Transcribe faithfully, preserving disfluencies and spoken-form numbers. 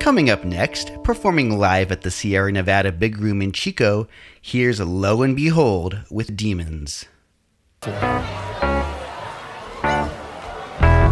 Coming up next, performing live at the Sierra Nevada Big Room in Chico, here's Lo and Behold with Demons.